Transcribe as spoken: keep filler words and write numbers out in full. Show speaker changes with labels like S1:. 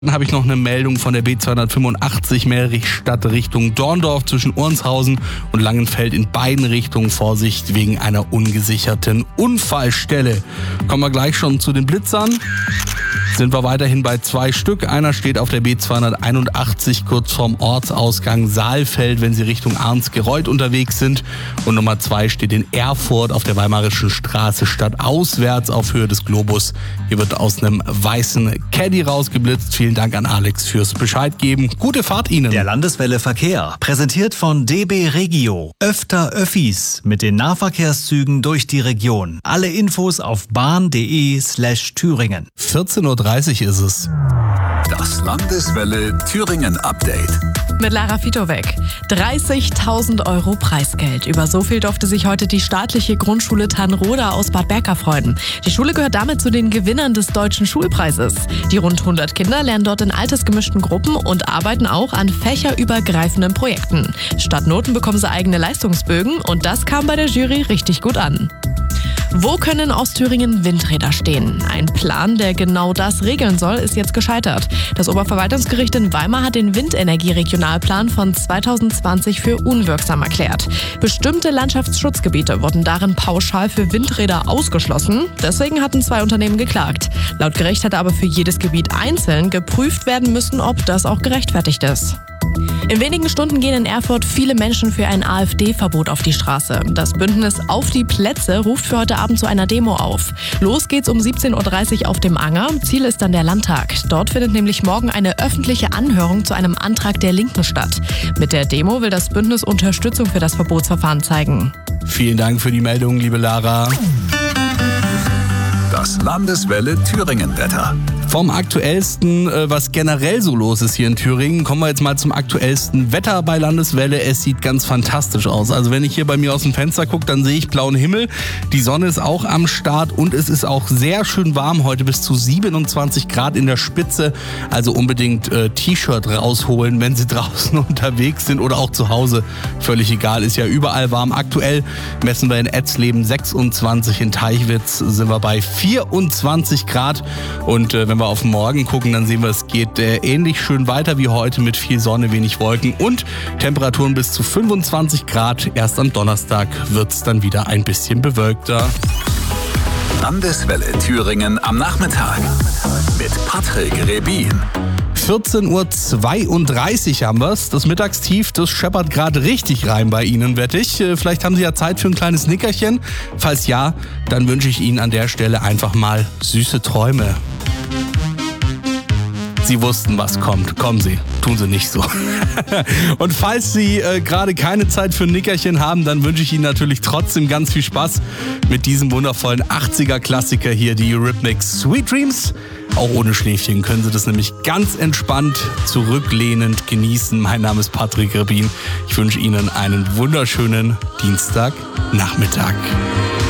S1: Dann habe ich noch eine Meldung von der B zweihundertfünfundachtzig Meerrichstadt Richtung Dorndorf zwischen Ornshausen und Langenfeld in beiden Richtungen. Vorsicht wegen einer ungesicherten Unfallstelle. Kommen wir gleich schon zu den Blitzern. Sind wir weiterhin bei zwei Stück. Einer steht auf der B zweihunderteinundachtzig kurz vorm Ortsausgang Saalfeld, wenn Sie Richtung Arnsgereuth unterwegs sind. Und Nummer zwei steht in Erfurt auf der Weimarischen Straße stadtauswärts auf Höhe des Globus. Hier wird aus einem weißen Caddy rausgeblitzt. Vielen Dank an Alex fürs Bescheid geben. Gute Fahrt Ihnen.
S2: Der Landeswelle Verkehr, präsentiert von D B Regio. Öfter Öffis mit den Nahverkehrszügen durch die Region. Alle Infos auf bahn.de slash Thüringen.
S1: vierzehn Uhr dreißig ist es.
S3: Das Landeswelle Thüringen Update.
S4: Mit Lara Fitowek. dreißigtausend Euro Preisgeld. Über so viel durfte sich heute die staatliche Grundschule Tannroda aus Bad Berka freuen. Die Schule gehört damit zu den Gewinnern des Deutschen Schulpreises. Die rund hundert Kinder lernen dort in altersgemischten Gruppen und arbeiten auch an fächerübergreifenden Projekten. Statt Noten bekommen sie eigene Leistungsbögen und das kam bei der Jury richtig gut an. Wo können in Ostthüringen Windräder stehen? Ein Plan, der genau das regeln soll, ist jetzt gescheitert. Das Oberverwaltungsgericht in Weimar hat den Windenergie-Regionalplan von zweitausendzwanzig für unwirksam erklärt. Bestimmte Landschaftsschutzgebiete wurden darin pauschal für Windräder ausgeschlossen. Deswegen hatten zwei Unternehmen geklagt. Laut Gericht hätte aber für jedes Gebiet einzeln geprüft werden müssen, ob das auch gerechtfertigt ist. In wenigen Stunden gehen in Erfurt viele Menschen für ein AfD-Verbot auf die Straße. Das Bündnis Auf die Plätze ruft für heute Abend zu einer Demo auf. Los geht's um siebzehn Uhr dreißig auf dem Anger. Ziel ist dann der Landtag. Dort findet nämlich morgen eine öffentliche Anhörung zu einem Antrag der Linken statt. Mit der Demo will das Bündnis Unterstützung für das Verbotsverfahren zeigen.
S1: Vielen Dank für die Meldung, liebe Lara.
S3: Das Landeswelle Thüringen Wetter.
S1: Vom aktuellsten, was generell so los ist hier in Thüringen, kommen wir jetzt mal zum aktuellsten Wetter bei Landeswelle. Es sieht ganz fantastisch aus. Also wenn ich hier bei mir aus dem Fenster gucke, dann sehe ich blauen Himmel. Die Sonne ist auch am Start und es ist auch sehr schön warm heute, bis zu siebenundzwanzig Grad in der Spitze. Also unbedingt äh, T-Shirt rausholen, wenn Sie draußen unterwegs sind oder auch zu Hause. Völlig egal, ist ja überall warm. Aktuell messen wir in Etzleben sechsundzwanzig, in Teichwitz sind wir bei vierundzwanzig Grad. Und äh, wenn wir auf morgen gucken, dann sehen wir, es geht äh, ähnlich schön weiter wie heute mit viel Sonne, wenig Wolken und Temperaturen bis zu fünfundzwanzig Grad. Erst am Donnerstag wird es dann wieder ein bisschen bewölkter.
S3: Landeswelle Thüringen am Nachmittag mit Patrick Rebin.
S1: vierzehn Uhr zweiunddreißig haben wir es. Das Mittagstief, das scheppert gerade richtig rein bei Ihnen, wette ich. Vielleicht haben Sie ja Zeit für ein kleines Nickerchen. Falls ja, dann wünsche ich Ihnen an der Stelle einfach mal süße Träume. Sie wussten, was kommt. Kommen Sie, tun Sie nicht so. Und falls Sie äh, gerade keine Zeit für ein Nickerchen haben, dann wünsche ich Ihnen natürlich trotzdem ganz viel Spaß mit diesem wundervollen achtziger-Klassiker hier, die Eurythmics Sweet Dreams. Auch ohne Schläfchen können Sie das nämlich ganz entspannt zurücklehnend genießen. Mein Name ist Patrick Rebin. Ich wünsche Ihnen einen wunderschönen Dienstagnachmittag.